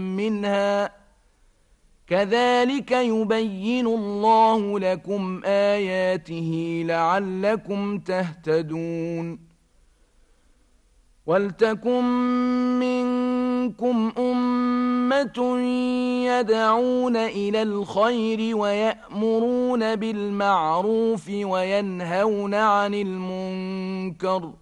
منها كذلك يبين الله لكم آياته لعلكم تهتدون ولتكن منكم أمة يدعون إلى الخير ويأمرون بالمعروف وينهون عن المنكر